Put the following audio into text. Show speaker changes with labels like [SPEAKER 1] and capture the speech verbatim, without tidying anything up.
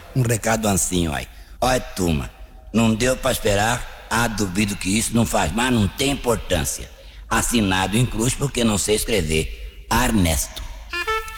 [SPEAKER 1] um recado assim, ó. Olha, turma, não deu pra esperar, ah, duvido que isso não faz mais, não tem importância. Assinado em cruz porque não sei escrever. Ernesto.